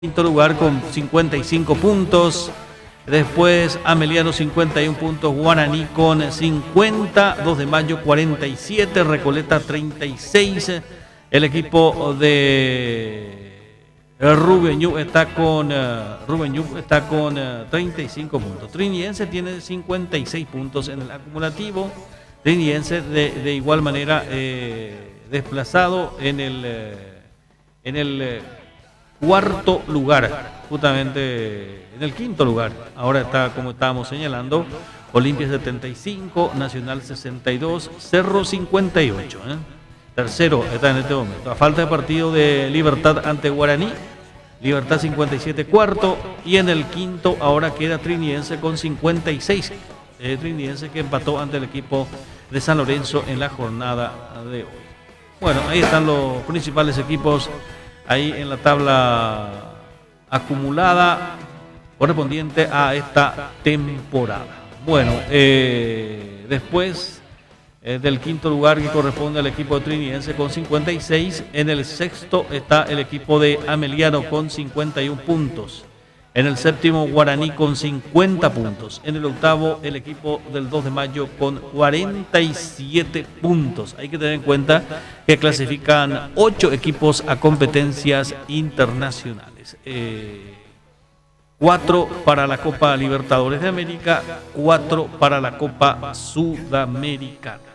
Quinto lugar con 55 puntos. Después Ameliano 51 puntos, Guaraní con 50, 2 de Mayo 47, Recoleta 36. El equipo de Rubén Ñu está con 35 puntos. Trinidense tiene 56 puntos en el acumulativo. Trinidense de igual manera desplazado en el cuarto lugar, justamente en el quinto lugar. Ahora está, como estábamos señalando, Olimpia 75, Nacional 62, Cerro 58. Tercero está en este momento. A falta de partido de Libertad ante Guaraní, Libertad 57 cuarto, y en el quinto ahora queda Trinidense con 56. Trinidense que empató ante el equipo de San Lorenzo en la jornada de hoy. Bueno, ahí están los principales equipos ahí en la tabla acumulada correspondiente a esta temporada. Bueno, después del quinto lugar, que corresponde al equipo de Trinidense con 56, en el sexto está el equipo de Ameliano con 51 puntos. En el séptimo, Guaraní con 50 puntos. En el octavo, el equipo del 2 de Mayo con 47 puntos. Hay que tener en cuenta que clasifican 8 equipos a competencias internacionales. 4 para la Copa Libertadores de América, 4 para la Copa Sudamericana.